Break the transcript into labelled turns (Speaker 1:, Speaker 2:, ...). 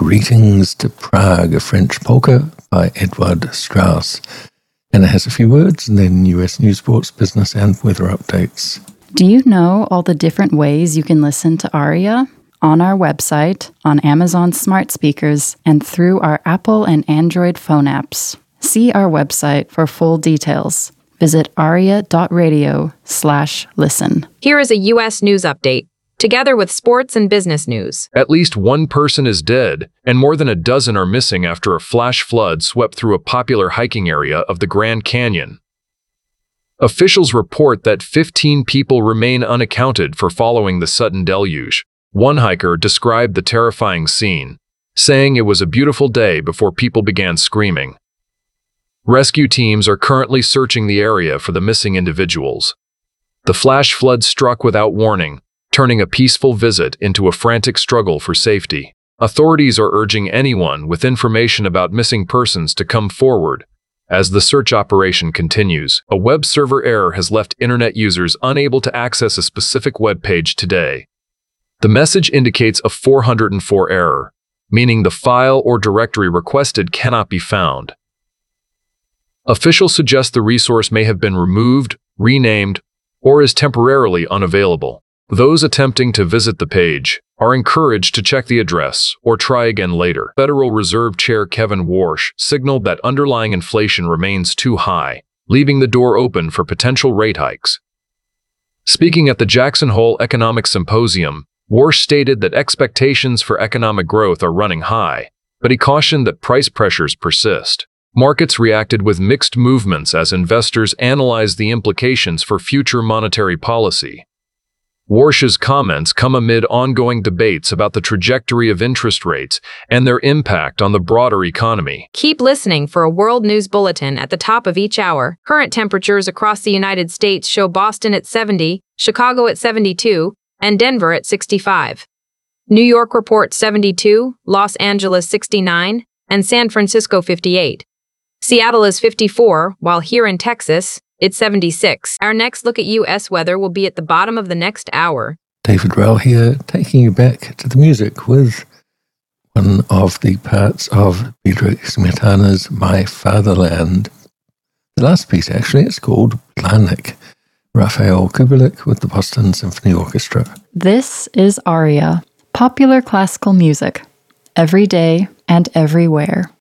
Speaker 1: Greetings to Prague, a French polka by Edward Strauss. And it has a few words, and then US news, sports, business, and weather updates.
Speaker 2: Do you know all the different ways you can listen to Aria? On our website, on Amazon smart speakers, and through our Apple and Android phone apps. See our website for full details. Visit aria.radio/listen.
Speaker 3: Here is a U.S. news update, together with sports and business news.
Speaker 4: At least one person is dead, and more than a dozen are missing after a flash flood swept through a popular hiking area of the Grand Canyon. Officials report that 15 people remain unaccounted for following the sudden deluge. One hiker described the terrifying scene, saying it was a beautiful day before people began screaming. Rescue teams are currently searching the area for the missing individuals. The flash flood struck without warning, turning a peaceful visit into a frantic struggle for safety. Authorities are urging anyone with information about missing persons to come forward. As the search operation continues, a web server error has left internet users unable to access a specific web page today. The message indicates a 404 error, meaning the file or directory requested cannot be found. Officials suggest the resource may have been removed, renamed, or is temporarily unavailable. Those attempting to visit the page are encouraged to check the address or try again later. Federal Reserve Chair Kevin Warsh signaled that underlying inflation remains too high, leaving the door open for potential rate hikes. Speaking at the Jackson Hole Economic Symposium, Warsh stated that expectations for economic growth are running high, but he cautioned that price pressures persist. Markets reacted with mixed movements as investors analyzed the implications for future monetary policy. Warsh's comments come amid ongoing debates about the trajectory of interest rates and their impact on the broader economy.
Speaker 3: Keep listening for a world news bulletin at the top of each hour. Current temperatures across the United States show Boston at 70, Chicago at 72, and Denver at 65. New York reports 72, Los Angeles 69, and San Francisco 58. Seattle is 54, while here in Texas, it's 76. Our next look at U.S. weather will be at the bottom of the next hour.
Speaker 1: David Rowell here, taking you back to the music with one of the parts of Bedřich Smetana's My Fatherland. The last piece, actually, it's called Planek. Raphael Kubelik with the Boston Symphony Orchestra.
Speaker 2: This is Aria, popular classical music, every day and everywhere.